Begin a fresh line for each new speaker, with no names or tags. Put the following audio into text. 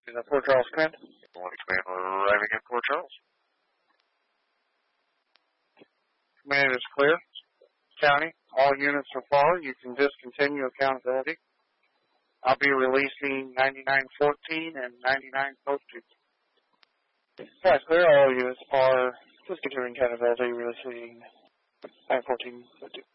Is that Port Charles Command?
Morning, Command. We're arriving at Port Charles.
Command is clear. County, all units are forward. You can discontinue accountability. I'll be releasing 9914 and 9902. That's clear. All units are discontinuing accountability, releasing 914.